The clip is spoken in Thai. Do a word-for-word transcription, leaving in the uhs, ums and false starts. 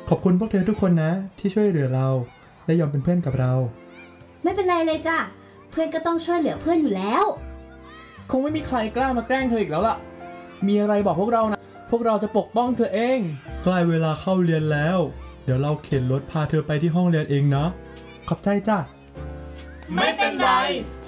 ขอบคุณพวกเธอทุกคนนะที่ช่วยเหลือเราและยอมเป็นเพื่อนกับเราไม่เป็นไรเลยจ้ะเพื่อนก็ต้องช่วยเหลือเพื่อนอยู่แล้วคงไม่มีใครกล้ามาแกล้งเธออีกแล้วล่ะมีอะไรบอกพวกเรานะพวกเราจะปกป้องเธอเองใกล้เวลาเข้าเรียนแล้วเดี๋ยวเราเข็นรถพาเธอไปที่ห้องเรียนเองนะขอบใจจ้ะไม่เป็นไร